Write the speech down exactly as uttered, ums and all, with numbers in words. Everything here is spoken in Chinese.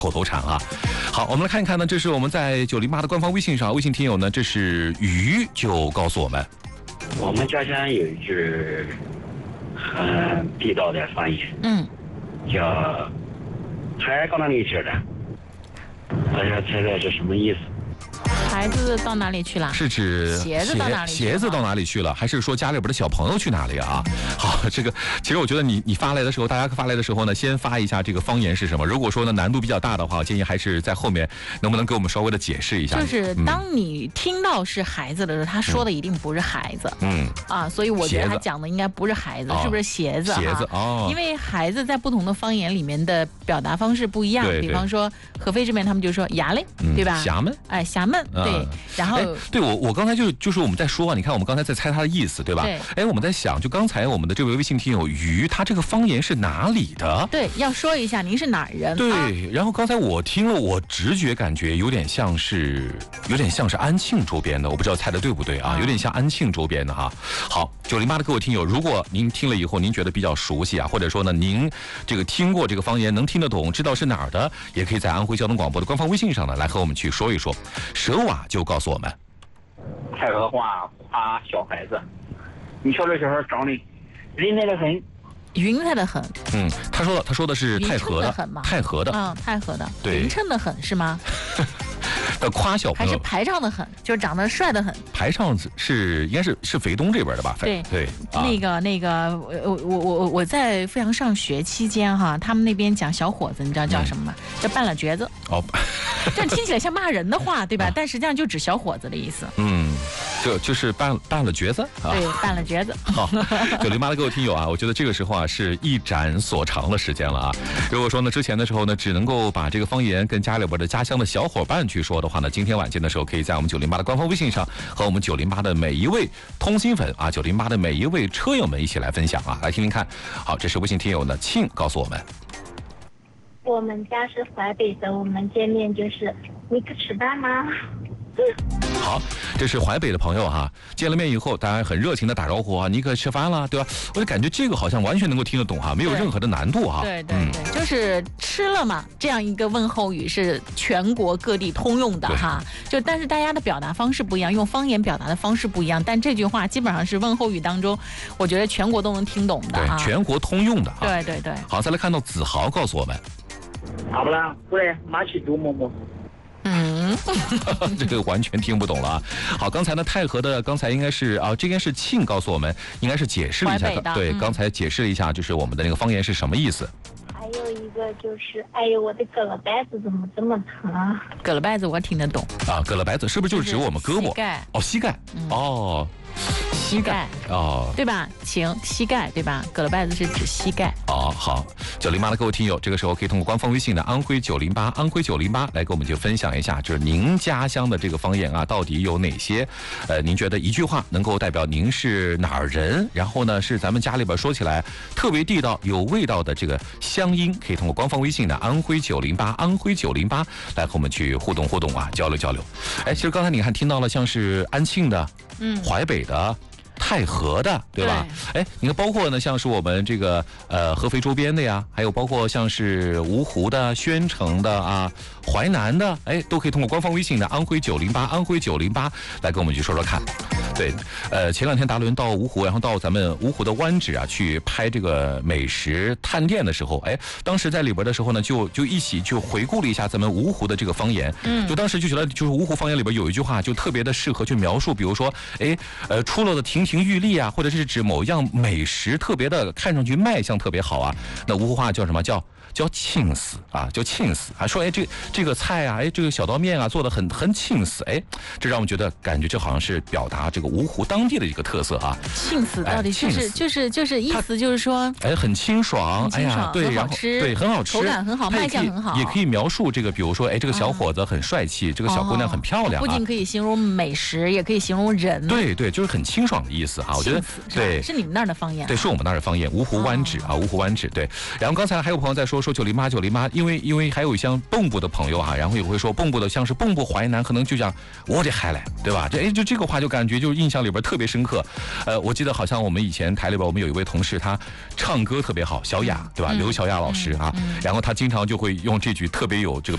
口头禅啊。好，我们来看一看呢，这是我们在九零八的官方微信上，微信听友呢，这是鱼就告诉我们， 我们家乡有一句很地道的方言， 嗯， 叫“孩儿到哪里去了”，大家猜猜是什么意思？ 孩子到哪里去了？ 是指鞋子到哪里去了？ 鞋子到哪里去了？还是说家里边的小朋友去哪里啊？好，这个其实我觉得你你发来的时候，大家发来的时候呢，先发一下这个方言是什么。如果说呢难度比较大的话，我建议还是在后面能不能给我们稍微的解释一下。 就是当你听到是孩子的时候，他说的一定不是孩子。嗯啊，所以我觉得他讲的应该不是孩子，是不是鞋子？ 鞋子哦， 因为孩子在不同的方言里面的表达方式不一样。比方说合肥这边他们就说衙嘞，对吧？ 衙门， 哎，衙门。对，然后对我我刚才就就是我们在说啊，你看我们刚才在猜它的意思，对吧？ 对。 哎，我们在想，就刚才我们的这位微信听友鱼，他这个方言是哪里的？ 对，要说一下您是哪儿人？ 对。啊、然后刚才我听了，我直觉感觉有点像是有点像是安庆周边的，我不知道猜的对不对啊？有点像安庆周边的哈。好，九零八的各位听友，如果您听了以后您觉得比较熟悉啊，或者说呢您这个听过这个方言能听得懂，知道是哪儿的，也可以在安徽交通广播的官方微信上呢来和我们去说一说。蛇瓦就告诉我们。 太河话夸小孩子，你瞧这小孩长得匀菜的很， 匀菜的很。 嗯，他说的他说的是太河的，太河的， 嗯，太河的， 对， 匀称的很是吗？ 呃，夸小朋友还是排场的很，就是长得帅的很。 排场是应该是是肥东这边的吧？ 对对， 啊、那个那个，我我我我在阜阳上学期间哈，他们那边讲小伙子，你知道叫什么吗？嗯、叫半拉橛子。哦，这听起来像骂人的话，对吧？啊、但实际上就指小伙子的意思。 嗯，就就是半半了橛子啊。 对，半了橛子。 好，九零八的各位听友啊，我觉得这个时候啊是一展所长的时间了啊。如果说呢之前的时候呢，只能够把这个方言跟家里边的家乡的小伙伴去说的话呢，今天晚间的时候，可以在我们九零八的官方微信上和我们九零八的每一位通心粉啊，九零八的每一位车友们一起来分享啊，来听听看。好，这是微信听友呢庆告诉我们， 我们家是淮北的，我们见面就是你可吃饭吗？ 好，这是淮北的朋友哈、啊，见了面以后，大家很热情的打招呼啊，你可吃饭了，对吧？我就感觉这个好像完全能够听得懂哈，没有任何的难度哈。 对对对，嗯、就是吃了嘛，这样一个问候语是全国各地通用的哈。就但是大家的表达方式不一样，用方言表达的方式不一样，但这句话基本上是问候语当中，我觉得全国都能听懂的啊， 对，全国通用的哈。 对对对。 好，再来看到子豪告诉我们， 好不啦，过来马去多么么。 嗯， 这个完全听不懂了啊！好，刚才呢太和的刚才应该是啊，这边是庆告诉我们，应该是解释了一下，对， 嗯、 刚才解释了一下，就是我们的那个方言是什么意思。 还有一个就是，哎呦，我的胳膊带子怎么这么疼啊？ 胳膊带子我听得懂啊，胳膊带子是不是就是指我们胳膊？ 膝盖哦，膝盖、嗯、哦。 膝盖哦， 对吧？请膝盖对吧？胳膊带子是指膝盖。 哦，好，九零八的各位听友，这个时候可以通过官方微信的安徽九零八，安徽九零八来跟我们就分享一下，就是您家乡的这个方言啊，到底有哪些？呃，您觉得一句话能够代表您是哪儿人？然后呢，是咱们家里边说起来特别地道、有味道的这个乡音，可以通过官方微信的安徽九零八，安徽九零八来和我们去互动互动啊，交流交流。哎，其实刚才你看听到了像是安庆的，嗯，淮北的。太和的，对吧？哎，你看，包括呢，像是我们这个呃合肥周边的呀，还有包括像是芜湖的、宣城的啊、淮南的，哎，都可以通过官方微信的安徽九零八，安徽九零八来跟我们去说说看。对，呃，前两天达伦到芜湖，然后到咱们芜湖的湾址啊，去拍这个美食探店的时候，哎，当时在里边的时候呢，就就一起就回顾了一下咱们芜湖的这个方言，嗯，就当时就觉得，就是芜湖方言里边有一句话就特别的适合去描述，比如说，哎，呃，出落的亭亭玉立啊，或者是指某样美食特别的看上去卖相特别好啊，那芜湖话叫什么？叫叫庆死啊，叫庆死啊，说哎这这个菜啊，哎这个小刀面啊做的很很庆死，哎，这让我们觉得感觉这好像是表达这个芜湖当地的一个特色啊。 庆死到底就是、哎、就是就是意思就是说， 哎很清爽， 很清爽， 哎呀对， 很好吃， 对很好吃， 口感很好，卖相很好， 也可以描述这个，比如说哎这个小伙子很帅气，嗯、这个小姑娘很漂亮、啊， 不仅可以形容美食，也可以形容人。 对对，就是很清爽的意思啊，我觉得对， 是你们那儿的方言、啊， 对，是我们那儿的方言，芜湖湾址、哦、啊，芜湖湾址对。然后刚才还有朋友在说说九零八九零八。因为因为还有像蚌埠的朋友啊，然后也会说蚌埠的像是蚌埠淮南，可能就讲我这海来，对吧？这哎就这个话就感觉就印象里边特别深刻。呃，我记得好像我们以前台里边我们有一位同事，他唱歌特别好，小雅对吧？嗯、刘小雅老师啊，嗯嗯、然后他经常就会用这句特别有这个